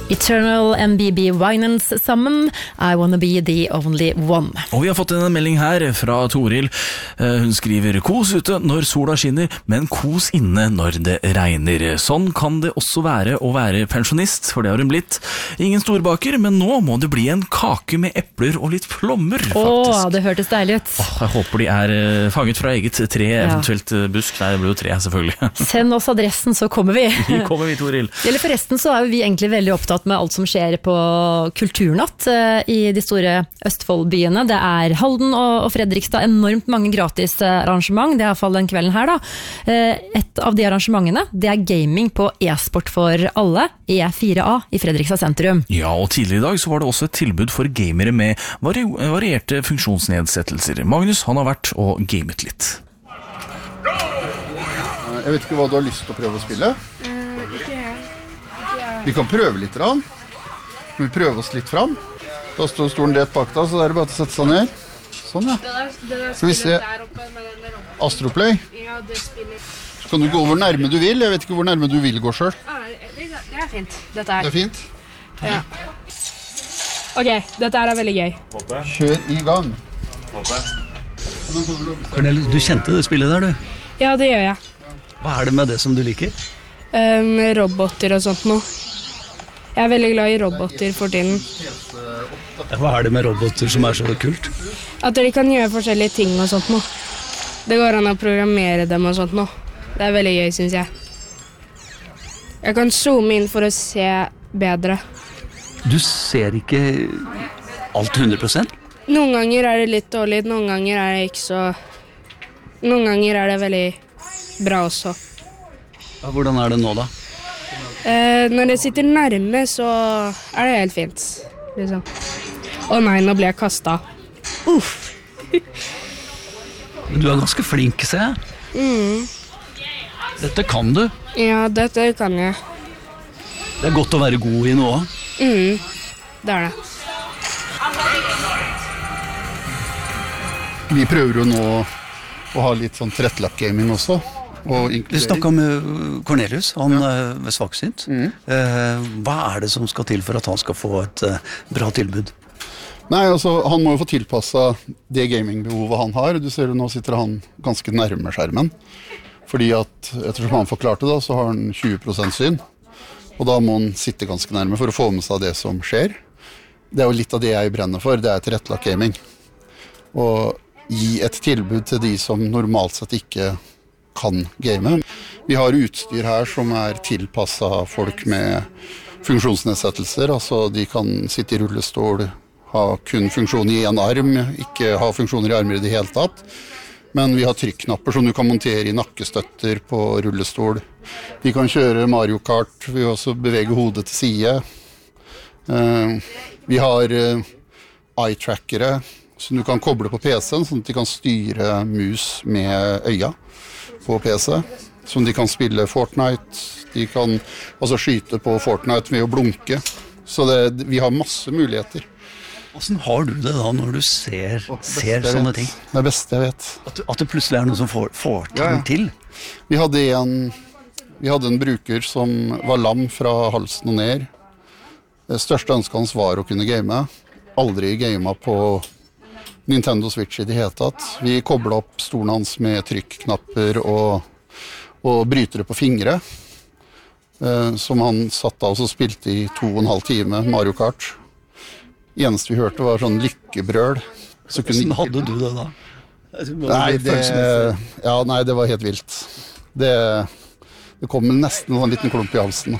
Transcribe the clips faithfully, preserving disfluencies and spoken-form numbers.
Eternal M B B Winans sammen, I wanna be the only one. Og vi har fått en melding her fra Toril. Hun skriver: kos ute når sola skinner, men kos inne når det regner. Sånn kan det også være å være pensjonist, for det har hun blitt. Ingen storbaker, men nå må det bli en kake med epler og litt plommer, faktisk. Åh, det hørtes deilig ut. Åh, jeg håper de er fanget fra eget tre, eventuelt busk. Nei, det blir jo tre, selvfølgelig. Send oss adressen, så kommer vi. Vi kommer vi, Toril. Eller forresten så er jo vi egentlig veldig opptatt med alt som skjer på Kulturnatt i de store Østfoldbyene. Det er Halden og Fredrikstad, enormt mange gratis arrangement, det er i hvert fall den kvelden her da. Et av de arrangementene, det er gaming på e-sport for alle, E fire A i Fredrikstad sentrum. Ja, og tidligere i dag så var det også et tilbud for gamere med vari varierte funksjonsnedsettelser. Magnus, han har vært og gamet litt. Jeg vet ikke hva du har lyst til å prøve å spille? Uh, ikke jeg. Vi kan prøve litt rann. Vi prøver oss litt fram. Da står stolen rett bak deg, så det er bare å sette seg ned. Sånn, ja. Det der, det der Skal vi se. der oppe med den der oppe. Astroplay. Ja, det spiller. Så kan du gå hvor nærme du vil. Jeg vet ikke hvor nærme du vil gå selv. Ah, det, det er fint. Dette Det er. er fint. Ja. Ok, dette er veldig gøy. Kjør i gang. Cornelius, du kjente det spillet der, du? Ja, det gjør jeg. Hva er det med det som du liker? Um, roboter og sånt nå. Jeg er veldig glad i roboter for tiden. Hva er det med roboter som er så kult? At de kan gjøre forskjellige ting og sånt nå. Det går an å programmere dem og sånt nå. Det er veldig gøy, synes jeg. Jeg kan zoome inn for å se bedre. Du ser ikke alt hundre prosent? Noen ganger er det litt dårlig, noen ganger er det ikke så... Noen ganger er det veldig bra også. Ja, hvordan er det nå da? Eh, når det sitter nærme, så er det helt fint, liksom. Å nei, nå ble jeg kastet. Uff. Men du er ganske flink, ser jeg. Mm. Dette kan du. Ja, dette kan jeg. Det er godt å være god i noe. Mm. Det er det. Vi prøver jo nå å ha litt sånn tilrettelagt gaming også. Vi snakket med Cornelius, han ja. er svaksynt. Mm. Eh, hva er det som skal til for at han skal få et uh, bra tilbud? Nei, altså, han må jo få tilpasset det gamingbehovet han har. Du ser jo nå sitter han ganske nærme skjermen. Fordi at, ettersom han forklarte det, så har han tjue prosent syn. Og da må han sitte ganske nærme for å få med seg det som skjer. Det er jo litt av det jeg brenner for, det er tilrettelagt gaming. Og gi et tilbud til de som normalt sett ikke kan game. Vi har utstyr her som er tilpasset folk med funksjonsnedsettelser, altså de kan sitte i rullestol, ha kun funksjon i en arm, ikke ha funksjoner i armer i det hele tatt. Men vi har trykknapper som du kan montere i nakkestøtter på rullestol. De kan kjøre Mario Kart, vi også bevege hodet til side. Vi har eye-trackere som du kan koble på P C-en, sånn at de kan styre mus med øya på P C, som de kan spille Fortnite, de kan altså skyte på Fortnite med å blunke, så det, vi har masse muligheter. Hvordan har du det da når du ser, ser sånne ting? Det er beste jeg vet. At, at det plutselig er noe som får, får ting ja, ja. til? Vi hadde, en, vi hadde en bruker som var lam fra halsen og ned. Det største ønsket hans var å kunne game. Aldri game på Nintendo Switch i det hele tatt. Vi koblet opp stolen hans med trykknapper og, og brytere på fingre, eh, som han satt av og så spilte i to og en halv time Mario Kart. Eneste vi hørte var sånn lykkebrøl. Så Hvordan hadde du det da? Nei det, ja, nei, det var helt vilt. Det, det kom nesten en liten klump i halsen.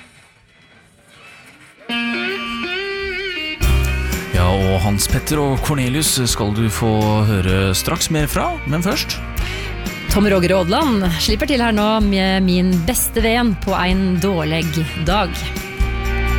Ja, og Hans Petter og Cornelius skal du få høre straks mer fra, men først... Tom Roger Aadland slipper til her nå med min beste venn på en dårlig dag.